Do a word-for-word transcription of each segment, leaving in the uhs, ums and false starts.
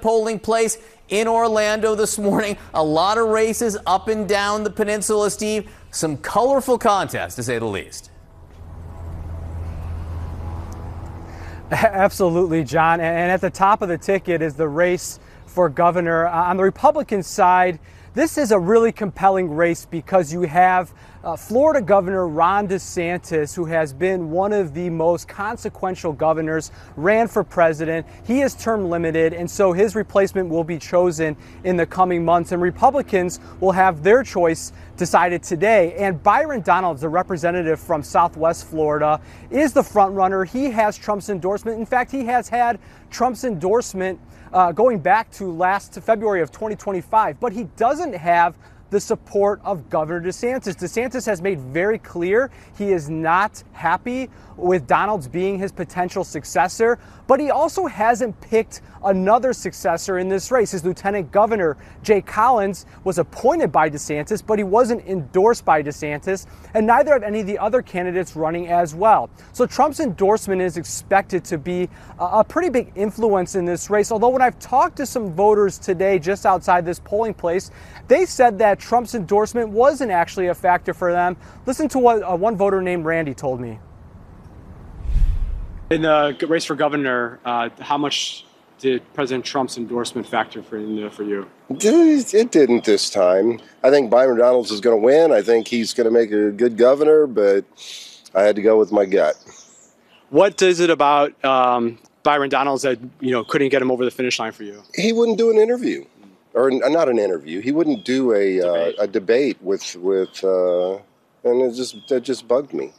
polling place in Orlando this morning. A lot of races up and down the peninsula, Steve. Some colorful contests, to say the least. Absolutely, John. And at the top of the ticket is the race for governor. On the Republican side, this is a really compelling race because you have uh, Florida Governor Ron DeSantis, who has been one of the most consequential governors, ran for president. He is term limited, and so his replacement will be chosen in the coming months. And Republicans will have their choice decided today. And Byron Donalds, the representative from Southwest Florida, is the front runner. He has Trump's endorsement. In fact, he has had Trump's endorsement Uh, going back to last to February of twenty twenty-five, but he doesn't have the support of Governor DeSantis. DeSantis has made very clear he is not happy with Donalds being his potential successor, but he also hasn't picked another successor in this race. His Lieutenant Governor, Jay Collins, was appointed by DeSantis, but he wasn't endorsed by DeSantis, and neither have any of the other candidates running as well. So Trump's endorsement is expected to be a pretty big influence in this race, although when I've talked to some voters today just outside this polling place, they said that Trump's endorsement wasn't actually a factor for them. Listen to what uh, one voter named Randy told me. In the race for governor, uh, how much did President Trump's endorsement factor for, in, uh, for you? It didn't this time. I think Byron Donalds is going to win. I think he's going to make a good governor, but I had to go with my gut. What is it about um, Byron Donalds that, you know, couldn't get him over the finish line for you? He wouldn't do an interview, or not an interview. He wouldn't do a debate, uh, a debate with with, uh, and it just that just bugged me.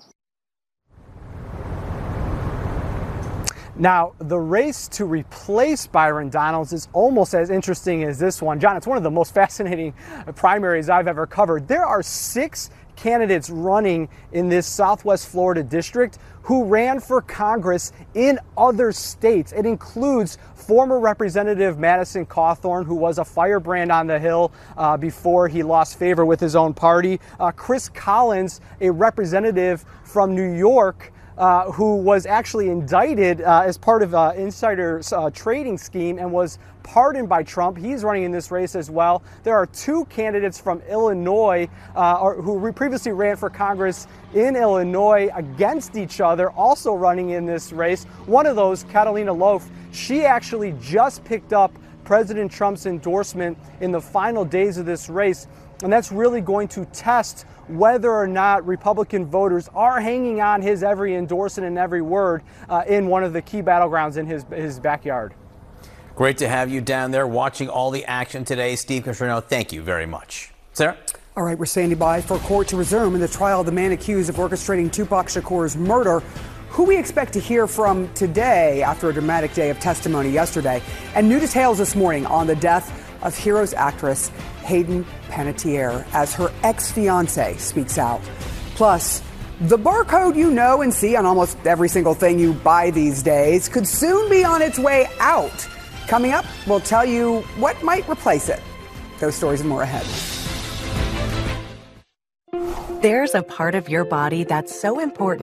Now, the race to replace Byron Donalds is almost as interesting as this one. John, it's one of the most fascinating primaries I've ever covered. There are six candidates running in this Southwest Florida district who ran for Congress in other states. It includes former Representative Madison Cawthorn, who was a firebrand on the Hill uh, before he lost favor with his own party. Uh, Chris Collins, a representative from New York, Uh, who was actually indicted uh, as part of an insider uh, trading scheme and was pardoned by Trump. He's running in this race as well. There are two candidates from Illinois uh, or, who re- previously ran for Congress in Illinois against each other, also running in this race. One of those, Catalina Loaf, she actually just picked up President Trump's endorsement in the final days of this race. And that's really going to test whether or not Republican voters are hanging on his every endorsement and every word uh, in one of the key battlegrounds in his, his backyard. Great to have you down there watching all the action today. Steve Contrino, thank you very much. Sarah? All right, we're standing by for court to resume in the trial of the man accused of orchestrating Tupac Shakur's murder, who we expect to hear from today after a dramatic day of testimony yesterday. And new details this morning on the death of Heroes actress Hayden Panettiere as her ex-fiance speaks out. Plus, the barcode you know and see on almost every single thing you buy these days could soon be on its way out. Coming up, we'll tell you what might replace it. Those stories and more ahead. There's a part of your body that's so important